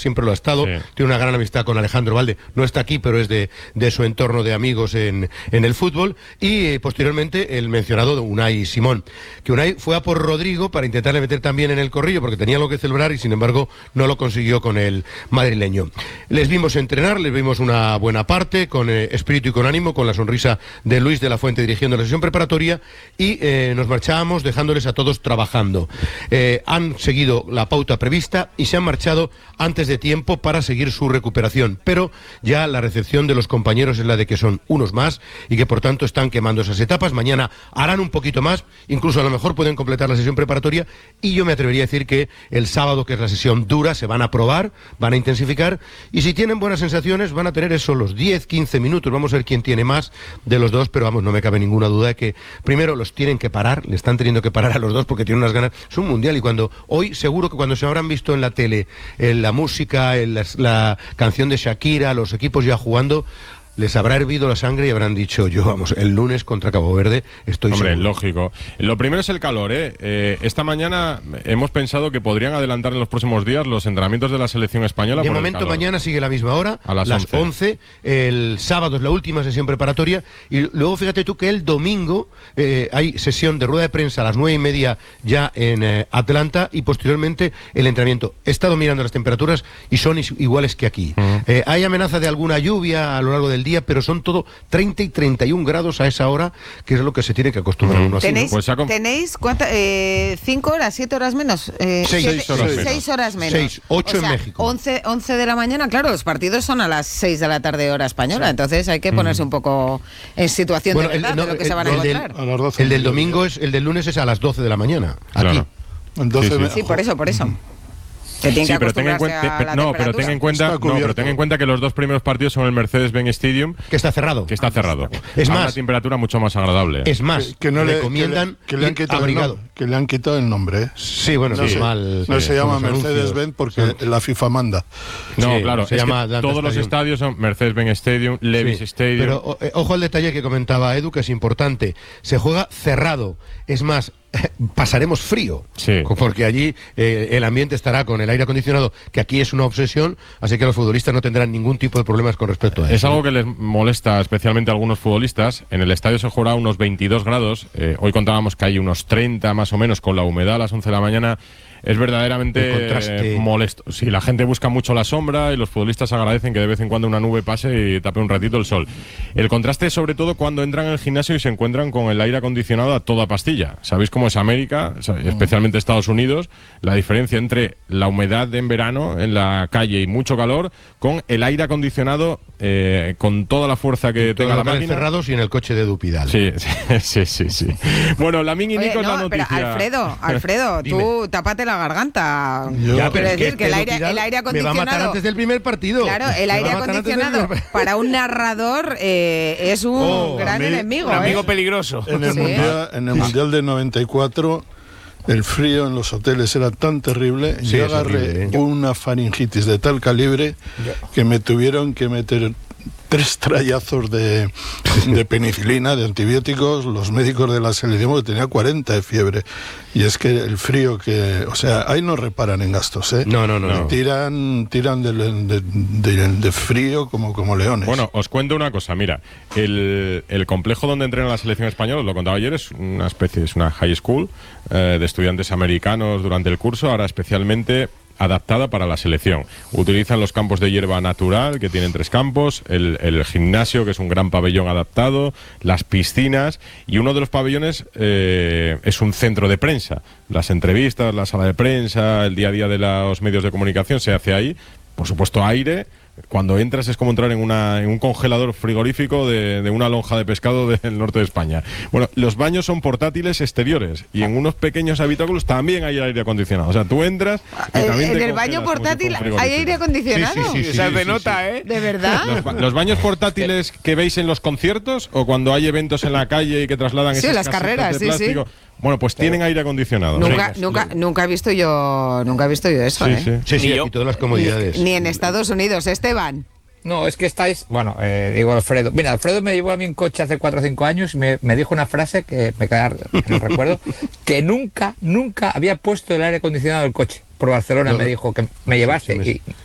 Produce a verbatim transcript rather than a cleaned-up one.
siempre lo ha estado, sí. Tiene una gran amistad con Alejandro Valde, no está aquí, pero es de, de su entorno de amigos en, en el fútbol, y eh, posteriormente el mencionado de Unai Simón, que Unai fue a por Rodrigo para intentarle meter también en el corrillo, porque tenía algo que celebrar y sin embargo no lo consiguió con el madrileño. Les vimos entrenar, les vimos una buena parte, con eh, espíritu y con ánimo, con la sonrisa de Luis de la Fuente dirigiendo la sesión preparatoria, y eh, nos marchábamos dejándoles a todos trabajando. Eh, han seguido la pauta prevista y se han marchado antes de tiempo para seguir su recuperación, pero ya la recepción de los compañeros es la de que son unos más y que por tanto están quemando esas etapas. Mañana harán un poquito más, incluso a lo mejor pueden completar la sesión preparatoria, y yo me atrevería a decir que el sábado, que es la sesión dura, se van a probar, van a intensificar, y si tienen buenas sensaciones van a tener eso, los diez, quince minutos, vamos a ver quién tiene más de los dos, pero vamos, no me cabe ninguna duda de que primero los tienen que parar, le están teniendo que parar a los dos porque tienen unas ganas, es un mundial, y cuando hoy seguro que cuando se habrán visto en la tele en la música, en la, la canción de Shakira, los equipos ya jugando, les habrá hervido la sangre y habrán dicho, yo, vamos, el lunes contra Cabo Verde estoy Hombre, seguro. Lógico. Lo primero es el calor, ¿eh? ¿eh? Esta mañana hemos pensado que podrían adelantar en los próximos días los entrenamientos de la selección española. De por momento el calor. mañana sigue la misma hora, a las, las once. once, el sábado es la última sesión preparatoria, y luego fíjate tú que el domingo eh, hay sesión de rueda de prensa a las nueve y media ya en eh, Atlanta, y posteriormente el entrenamiento. He estado mirando las temperaturas y son iguales que aquí. Uh-huh. eh, hay amenaza de alguna lluvia a lo largo del día, pero son todo treinta y treinta y un grados a esa hora, que es lo que se tiene que acostumbrar uno así. ¿Tenéis, ¿no? Pues comp- ¿tenéis cuánta, eh, cinco horas, siete horas menos? Eh, seis, siete, seis, horas seis, menos. seis horas menos. Seis, ocho o sea, en México. once, once de la mañana, claro, los partidos son a las seis de la tarde hora española, sí. Entonces hay que ponerse mm. un poco en situación bueno, de verdad el, no, de lo que el, se van a el encontrar. Del, a las doce el del domingo, es, el del lunes es a las doce de la mañana, aquí. Claro. Entonces, sí, sí. sí, por eso, por eso. Mm. Sí, pero ten en cuenta, pe, no, pero ten en cuenta, no, pero ten en cuenta que los dos primeros partidos son el Mercedes-Benz Stadium, que está cerrado, que está cerrado. Es a más, una temperatura mucho más agradable. Es más, que, que no le recomiendan que le, que le han quitado abrigado. El nombre, que le han quitado el nombre. ¿eh? Sí, bueno, no sí, se, mal. No sí, se llama Mercedes-Benz porque sí. La FIFA manda. No, sí, claro, se es llama que todos los estadios son Mercedes-Benz Stadium, Levi's sí, Stadium. Pero eh, ojo al detalle que comentaba Edu, que es importante. Se juega cerrado. Es más, pasaremos frío, sí. porque allí eh, el ambiente estará con el aire acondicionado, que aquí es una obsesión, así que los futbolistas no tendrán ningún tipo de problemas con respecto a eso. Es algo que les molesta especialmente a algunos futbolistas. En el estadio se jugará a unos veintidós grados, eh, hoy contábamos que hay unos treinta más o menos con la humedad a las once de la mañana. Es verdaderamente eh, molesto. Sí, la gente busca mucho la sombra y los futbolistas agradecen que de vez en cuando una nube pase y tape un ratito el sol. El contraste es sobre todo cuando entran al gimnasio y se encuentran con el aire acondicionado a toda pastilla. ¿Sabéis cómo es América, especialmente Estados Unidos? La diferencia entre la humedad en verano en la calle y mucho calor con el aire acondicionado eh, con toda la fuerza que tenga la máquina. Cerrados y en el coche de Edu Pidal. Sí, sí, sí, sí. Bueno, la Mini Nico es la noticia. Pero Alfredo, Alfredo, tú tápate la garganta. Yo, ya, pero decir es que, que el aire, el aire acondicionado me va a matar antes del primer partido. Claro, el aire acondicionado para un narrador eh, es un oh, gran mí, enemigo. Un ¿eh? amigo peligroso. En el, ¿sí? mundial, en el mundial de noventa y cuatro el frío en los hoteles era tan terrible, sí, yo agarré horrible, ¿eh? una faringitis de tal calibre que me tuvieron que meter tres trayazos de, de penicilina, de antibióticos, los médicos de la selección, porque tenía cuarenta de fiebre. Y es que el frío que... O sea, ahí no reparan en gastos, ¿eh? No, no, no. no. Tiran tiran de, de, de, de frío como, como leones. Bueno, os cuento una cosa, mira, el, el complejo donde entrena la selección española, os lo contaba ayer, es una especie, es una high school eh, de estudiantes americanos durante el curso, ahora especialmente adaptada para la selección. Utilizan los campos de hierba natural, que tienen tres campos, el, el gimnasio, que es un gran pabellón adaptado, las piscinas, y uno de los pabellones eh, es un centro de prensa. Las entrevistas, la sala de prensa, el día a día de los medios de comunicación se hace ahí. Por supuesto, aire. Cuando entras es como entrar en, una, en un congelador frigorífico de, de una lonja de pescado del norte de España. Bueno, los baños son portátiles exteriores y en unos pequeños habitáculos también hay aire acondicionado. O sea, tú entras y también ¿En te el baño portátil si hay aire acondicionado? Sí, sí, sí, Esa sí, se sí, nota, sí. ¿eh? ¿De verdad? Los, los baños portátiles que veis en los conciertos o cuando hay eventos en la calle y que trasladan sí, esas las carreras, de plástico. Sí, sí. Bueno, pues tienen aire acondicionado. Nunca, sí. nunca, nunca he visto yo, nunca he visto yo eso, sí, ¿eh? Sí, sí, sí aquí todas las comodidades. Ni, ni en Estados Unidos, Esteban. No, es que estáis... Bueno, eh, digo Alfredo. Mira, Alfredo me llevó a mí un coche hace cuatro o cinco años y me, me dijo una frase que me queda, no recuerdo, que nunca, nunca había puesto el aire acondicionado del coche. Por Barcelona no, me dijo que me llevase y